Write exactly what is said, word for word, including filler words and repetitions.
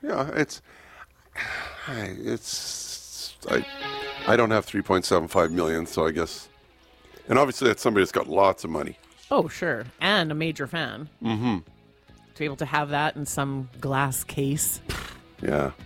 yeah, it's it's I I don't have three point seven five million, so I guess, and obviously that's somebody that's got lots of money. Oh, sure, and a major fan. Mm-hmm. To be able to have that in some glass case. Yeah.